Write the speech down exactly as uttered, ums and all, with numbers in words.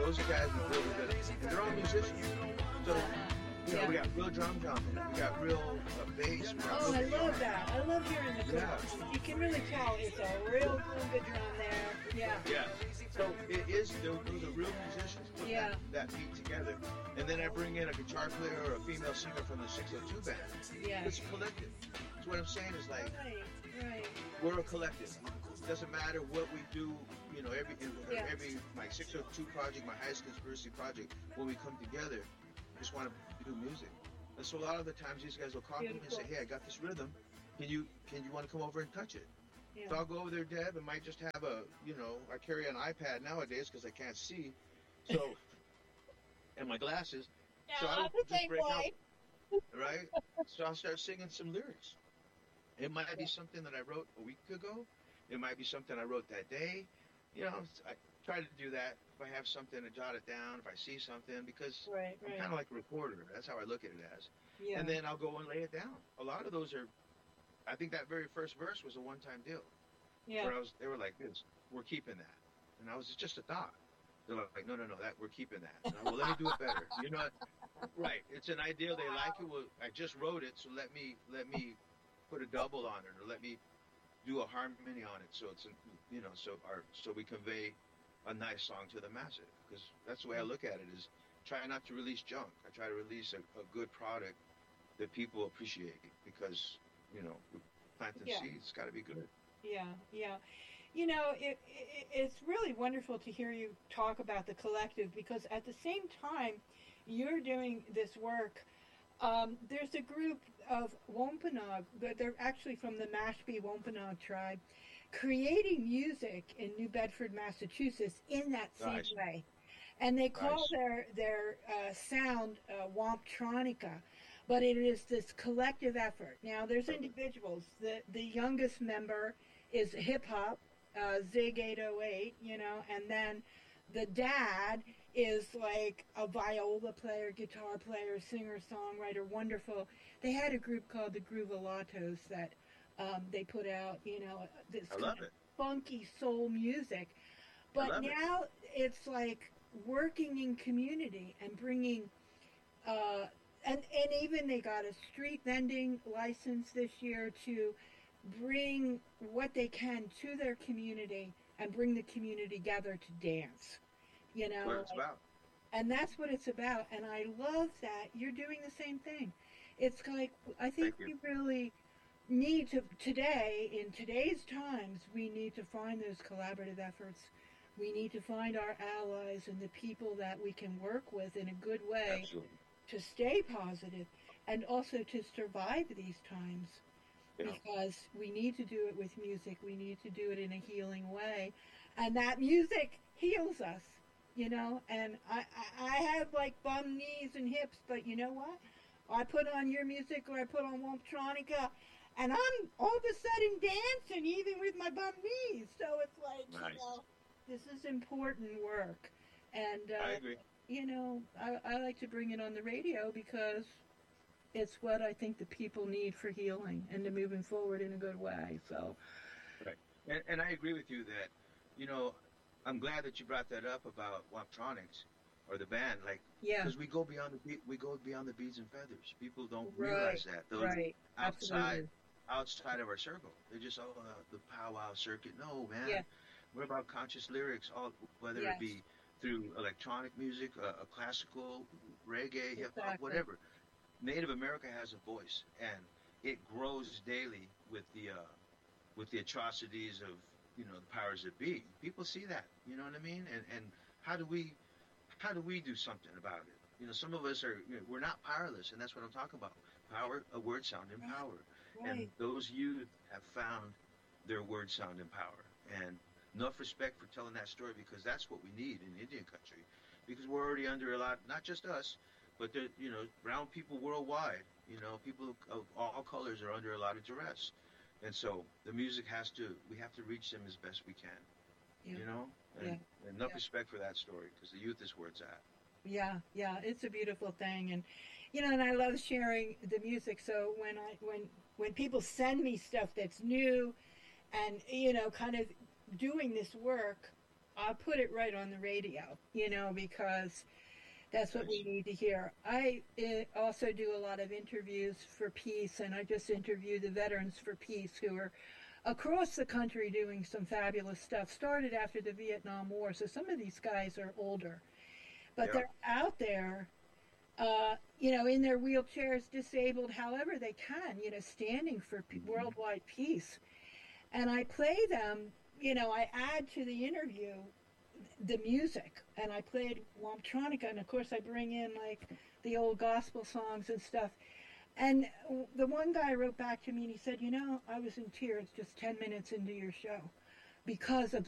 those are guys with real ability, and they're all musicians. So, you know, Yeah. we got real drum drum, we got real uh, bass. We got Oh, real I love guitar. that. I love hearing the drums. Yeah. You can really tell it's a real good drum there. Yeah. Yeah. So it is, those are real musicians put Yeah. that, that beat together. And then I bring in a guitar player or a female singer from the six oh two band. Yeah. It's a collective. So what I'm saying is like, Right, right. we're a collective. It doesn't matter what we do, you know, every, Yeah. every, my six oh two project, my Highest Conspiracy project, when we come together, we just want to do music. And so a lot of the times these guys will call me and say, hey, I got this rhythm. Can you, can you want to come over and touch it? Yeah. So I'll go over there, Deb, and might just have a, you know, I carry an iPad nowadays because I can't see, so, and my glasses. Yeah, so I'm I'll the just same break way. out, right? So I'll start singing some lyrics. It might be something that I wrote a week ago. It might be something I wrote that day. You know, I try to do that. If I have something, to jot it down. If I see something, because Right, I'm right. kind of like a reporter. That's how I look at it as. Yeah. And then I'll go and lay it down. A lot of those are, I think that very first verse was a one-time deal. yeah. Where I was, they were like this, we're keeping that. And I was, it's just a thought. They're like, no, no, no, that we're keeping that. And I, well, let me do it better. You know, right? It's an idea. They like it. Well, I just wrote it, so let me let me put a double on it, or let me do a harmony on it, so it's, you know, so our so we convey a nice song to the masses. Because that's the way I look at it, is try not to release junk. I try to release a, a good product that people appreciate, because, you know, planting Yeah. seeds, it's got to be good. Yeah, yeah. You know, it, it, it's really wonderful to hear you talk about the collective, because at the same time you're doing this work, um, there's a group of Wampanoag, but they're actually from the Mashpee Wampanoag tribe, creating music in New Bedford, Massachusetts in that same Nice. way. And they call Nice. their, their uh, sound uh, Wamptronica. But it is this collective effort. Now, there's individuals. The the youngest member is hip hop, uh, Zig eight oh eight, you know, and then the dad is like a viola player, guitar player, singer, songwriter, wonderful. They had a group called the Groovalatos that um, they put out, you know, this I love kind of it. funky soul music. But love it. now it's like working in community and bringing. Uh, And, and even they got a street vending license this year to bring what they can to their community and bring the community together to dance. You know, What it's like- about. and that's what it's about. And I love that you're doing the same thing. It's like, I think Thank we you. really need to, today, in today's times, we need to find those collaborative efforts. We need to find our allies and the people that we can work with in a good way Absolutely. to stay positive and also to survive these times, Yeah. because we need to do it with music. We need to do it in a healing way, and that music heals us, you know. And I, I, I have like bum knees and hips, but you know what? I put on your music, or I put on Wamptronica, and I'm all of a sudden dancing even with my bum knees. So it's like, Nice. you know, this is important work. And uh, I agree. you know, I, I like to bring it on the radio because it's what I think the people need for healing and to moving forward in a good way. So, Right. And, and I agree with you that, you know, I'm glad that you brought that up about Wamptronics or the band, like, yeah, because we go beyond the be- we go beyond the beads and feathers. People don't Right, realize that. Those right, outside absolutely. outside of our circle, they're just oh uh, the powwow circuit. No, man, Yeah. we're about conscious lyrics, all whether Yes. it be through electronic music, uh, a classical, reggae, hip hop, Exactly. whatever. Native America has a voice, and it grows daily with the uh, with the atrocities of, you know, the powers that be. People see that, you know what I mean? And and how do we how do we do something about it? You know, some of us are, you know, we're not powerless, and that's what I'm talking about. Power, a word sound in power, Right. and those youth have found their word sound in power. And enough respect for telling that story, because that's what we need in Indian country, because we're already under a lot, not just us, but the, you know, brown people worldwide, you know, people of all colors are under a lot of duress. And so the music has to, we have to reach them as best we can, Yeah. you know, and, Yeah. and enough Yeah. respect for that story, because the youth is where it's at. Yeah, yeah, it's a beautiful thing, and you know, and I love sharing the music. So when I when when people send me stuff that's new, and you know, kind of doing this work, I'll put it right on the radio, you know, because that's what Nice. we need to hear. I uh, also do a lot of interviews for peace, and I just interview the veterans for peace who are across the country doing some fabulous stuff. Started after the Vietnam War, so some of these guys are older, but Yeah. they're out there, uh, you know, in their wheelchairs, disabled, however they can, you know, standing for p- Hmm. worldwide peace. And I play them, you know, I add to the interview the music, and I played Wamptronica, and of course I bring in like the old gospel songs and stuff. And the one guy wrote back to me and he said, you know, I was in tears just ten minutes into your show because of